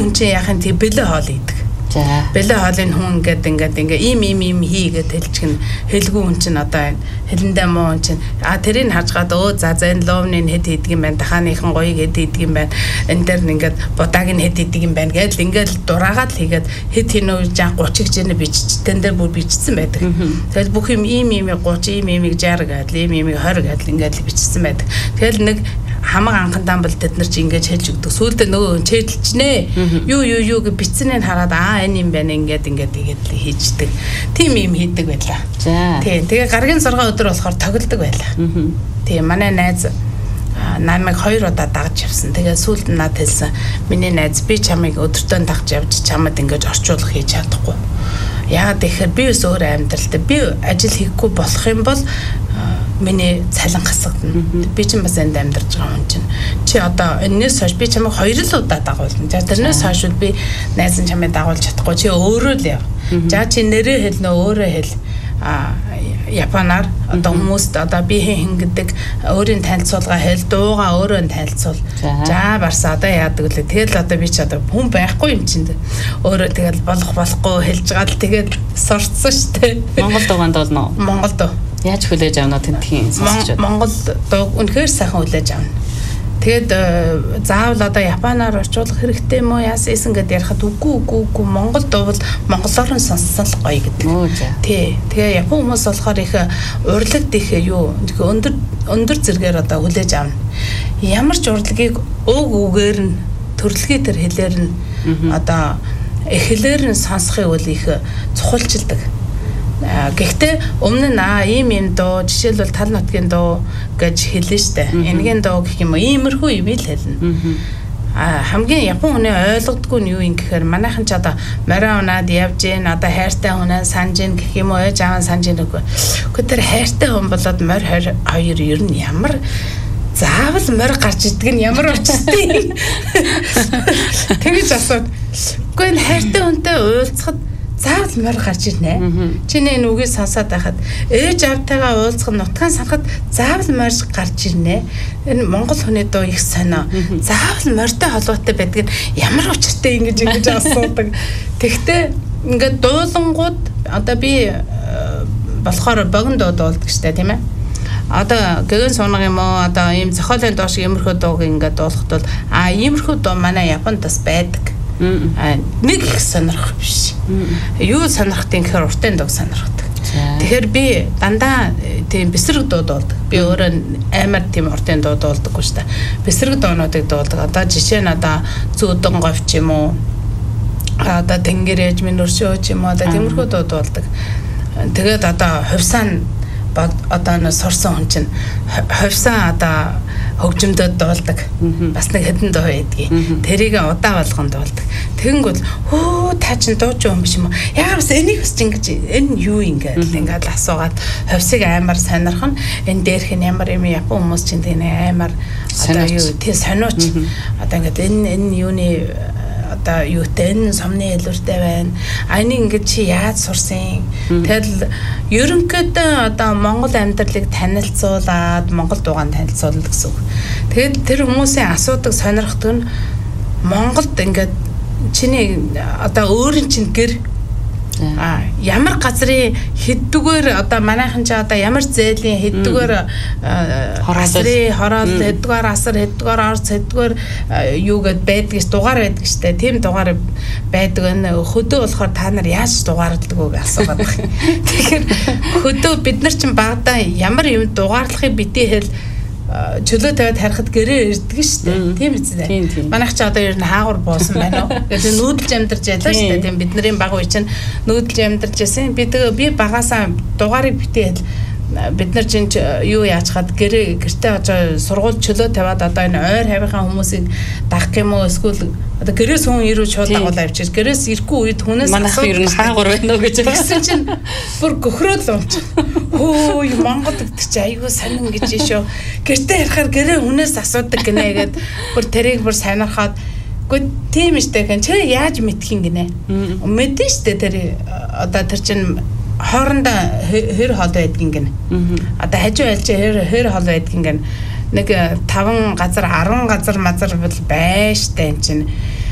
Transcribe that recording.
хүн чинь яхаа тийм бэлээ хоол идэг. Бэлээ хоолын хүн ингээд ийм хийгээд хэлчихнэ. Хэлгүй хүн чинь одоо энэ хэлэндээ муу хүн чинь тэрийг харж гад за энэ ловны хэд хийдэг юм байна. Дахааныхан гоёг хэд хийдэг юм байна. Энэ дээр ингээд будааг нь хэд хийдэг юм байна гэдэл ингээд дураагаад хийгээд хэд хийнөө 30 гэж нэ бичтэн дээр бүр бичсэн байдаг. Тэгэл бүх юм ийм 30 ийм 60 гэдэл ийм 20 гэдэл ингээд бичсэн байдаг. Тэгэл нэг хамаг анхандаа бол тэд нар чи ингэж хэлж өгдөг. Сүүлдээ нөгөө чэйдэлчнэ. Юу гэж бичсэнийг хараад энэ юм байна ингээд хийждэг. Тим юм хийдэг байлаа. Тийм. Тэгээ гаргийн 6 өдөр болохоор тоглодог байлаа. Тийм. Манай найз намайг 2 удаа дагж явсан. Тэгээ сүүлд нь надад хэлсэн. Миний найз би чамайг өдөртөө дагж явж чамд ингэж орчуулах хийж чадахгүй. Яагаад гэхээр би ус өөр амьдралтай. Би ажил хийхгүй болох юм бол миний цалин хасагдана. Би чинь бас энд амьдарч байгаа хүн чинь. Чи одоо энэс хойш би чамайг 2 л удаа дагуулна. За тэрнээс хойш би найз нь чамайг дагуулж чадахгүй. Чи өөрөө л яв. За чи нэрээ хэлнэ өөрөө хэл. Японаар одоо хүмүүст одоо би хэн гэдэг өөрийн танилцуулга хэл дууга өөрөө нь танилцуул. За барса одоо яадаг лээ. Тэгэл одоо би ч одоо хүн байхгүй юм чинь. Өөрөө тэгэл болохгүй хэлж гал тэгээд сурцсан штэ. Монгол дууганд болно уу? Монгол дуу. Яаж хүлээж авна тентхийн сонсч байна. Монгол дуу үнэхээр сайхан хүлээж авна. Тэгээд заавал одоо японоор орчуулах хэрэгтэй юм уу яасан гэдээ ярихад үгүй Монгол дуу бол монголоор нь сонссон л гоё гэдэг. Тий. Тэгээ япон хүмүүс болохоор их урлагт их өндөр зэргээр одоо хүлээж авна. Ямар ч урлагийг үгээр нь төрөлхий төр хэлээр нь одоо эхлээр нь сонсохыг бол их цухалчилдаг. Гэхдээ өмнө нь ийм дуу жишээлбэл тал нутгийн дуу гэж хэлнэ штэ. Энгийн дуу гэх юм уу иймэрхүү юм л хэлнэ. Хамгийн япон хүний ойлгодгүй нь юу юм гэхээр манайхан ч одоо морин унаад явж гин одоо хайртай хүнээ санаж гин гэх юм уу ээж аав санаж гин үгүй. Гэхдээ тэр хайртай хүн болоод морь хоёр ер нь ямар заавал морь гарч идэг нь ямар учиртай. Тэгэж асууд. Үгүй энэ хайртай хүнтэй уулзахад заавал морь гарч ирнэ. Чиний энэ үгийг сонсоод байхад ээж аавтайгаа уулзах нутгаан санахад заавал морь гарч ирнэ. Энэ монгол хүний дуу их сонио. Заавал морьтой холбоотой байдаг нь ямар учиртай ингэж асуудаг. Тэгтээ ингээд дуулангууд одоо би болохоор богино дуу дуулдаг штэ тийм ээ. Одоо гэгэн сунаг юм уу одоо ийм зохиолын дуу шиг иймэрхүү дууг ингээд дуулахад бол иймэрхүү дуу манай Японд бас байдаг. Нэг их сонирхох биш. Юу сонирхтын гэхээр уртын дуу сонирхдаг. Тэгэхээр би дандаа тийм бэсрэг дуу дуулдаг. Би өөрөө амар тийм уртын дуу дуулдаггүй шүү дээ. Бэсрэг дуунуудыг дуулдаг. Одоо жишээ нь одоо зүүдэн говьч юм уу? Одоо тэнгэрэж минь өршөө ч юм уу? Одоо тиймэрхүү дуу дуулдаг. Тэгээд одоо хувьсаа одоо нэ сурсан хүн чинь хувьсаа одоо хөгжимдөд дуулдаг. Бас нэг хэдэн дуу байдгийг. Тэрийг удаа болгонд дуулдаг. Тэгэнгүүт та чинь дууч юм биш юм уу? Яагаад бас энийг бас ингэж энэ юу ингээд асуугаад хувьсыг амар сонирхон. Энэ дээрх нь ямар юм япон хүмүүс чинь тийм амар одоо юу тий сониуч. Одоо ингээд энэ юуны одоо юутэй энэ сомны хэлвэртэй байна. Энийг ингээд чи яаж сурсан? Тэгэл ерөнхийдөө одоо Монгол амьдралыг танилцуулаад Монгол дуугаан танилцуулна гэсэн үг. Тэгэл тэр хүмүүсийн асуудаг сонирхдаг нь Монголд ингээд чиний одоо өөрийн чинь гэр ямар газрын хэддүгээр одоо манайхан ч одоо ямар зээлийн хэддүгээр хороол хэддүгээр асар хэддүгээр орц хэддүгээр юугээд байдаг ш дугаар байдаг штэ тийм дугаар байдаг энэ хөдөө болохоор та нар яаж дугаарладаг вэ асуугаад байна. Тэгэхээр хөдөө бид нар чинь багадаа ямар юм дугаарлахыг битээ хэл чөлөө тавиад харахад гэрээ ирдэг шүү дээ. Тийм үстэй. Манайх ч одоо ер нь хаагур буусан байна уу? Тэгээд нүүдэлж амьдарч байлаа шүү дээ. Тийм бидний баг үе чинь нүүдэлж амьдарч байсан. Би багасаа дугаарыг битээ бид нар чинь юу яаж хаад гэртээ очоо сургууль чөлөө тавиад одоо энэ ойр хавийнхаа хүмүүсийг дагах юм уу эсвэл одоо гэрээс хүн ирүү шууд дагуул авчиж гэрээс ирэхгүй үед хүнээс манайх ер нь хаагур байна уу гэж хэлсэн чинь бүр гөхрөөл унч. Хөөе Монгол гэдэг чи айгүй сонин гэж шүү. Гэртээ ярихаар гэрээ хүнээс асуудаг гинэ гэд бүр тэрийг бүр сонирхоод үгүй тийм штэ гэн чи яаж мэдхийн гинэ. Мэдэн штэ тэр одоо тэр чин хоорондоо хэр хол байдгийн гэнэ. Одоо хажуу альч хэр хол байдгийн гэнэ. Нэг 5 газар 10 газар мазар бол байштай энэ чинь.